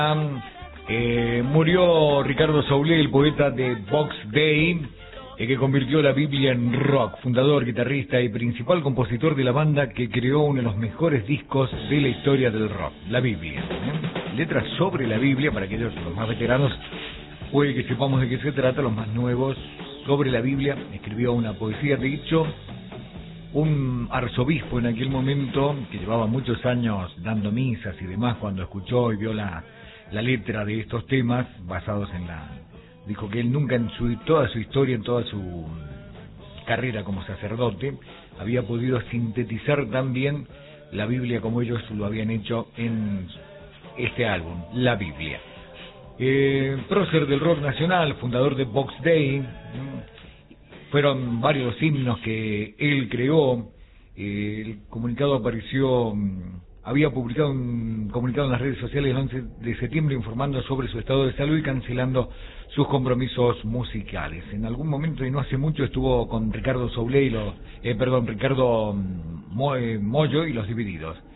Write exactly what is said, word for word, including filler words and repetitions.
Eh, murió Ricardo Soule, el poeta de Box Day, eh, que convirtió la Biblia en rock, fundador, guitarrista y principal compositor de la banda que creó uno de los mejores discos de la historia del rock, la Biblia. ¿eh? Letras sobre la Biblia, para aquellos los más veteranos, puede que sepamos de qué se trata, los más nuevos, sobre la Biblia. Escribió una poesía, de hecho, un arzobispo en aquel momento, que llevaba muchos años dando misas y demás, cuando escuchó y vio la, la letra de estos temas basados en la... Dijo que él nunca en su, toda su historia, en toda su carrera como sacerdote, había podido sintetizar tan bien la Biblia como ellos lo habían hecho en este álbum, la Biblia. Eh, prócer del rock nacional, fundador de Box Day. Fueron varios himnos que él creó. Eh, el comunicado apareció, había publicado un comunicado en las redes sociales el once de septiembre informando sobre su estado de salud y cancelando sus compromisos musicales. En algún momento, y no hace mucho, estuvo con Ricardo Soule y los, eh, perdón, Ricardo Mo, eh, Mollo y los Divididos.